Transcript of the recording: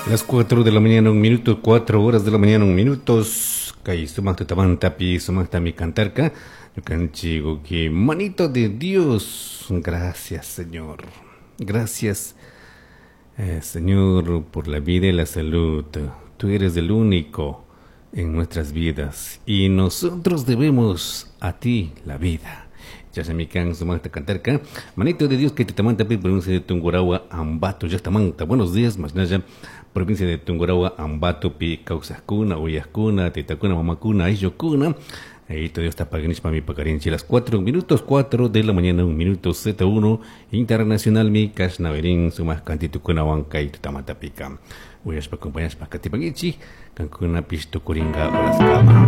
Las 4 de la mañana, 1 minuto, 4 horas de la mañana, 1 minuto. Kay sumang tutaman tapi sumang tami cantarca. Yo canchigo que manito de Dios. Gracias, Señor. Gracias, Señor, por la vida y la salud. Tú eres el único en nuestras vidas y nosotros debemos a ti la vida. Ya se me can sumanta cantarca. Manito de Dios que te tamanta provincia de Tungurahua, Ambato, ya tamanta. Buenos días, más nada. Provincia de Tungurahua, Ambato, Pi, Causascuna, Uyascuna, Tetacuna, Mamacuna, Ayocuna. Ahí todo está pagando para mi pacarinchi. Las 4 minutos, 4 de la mañana, 1 minuto, Z1, Internacional, mi Casnaverín, sumas cantitucuna, Huanca y Tutamata Pica. Uyas para compañías para Catipaguichi, Cancuna, Pisto, Coringa, Olascama.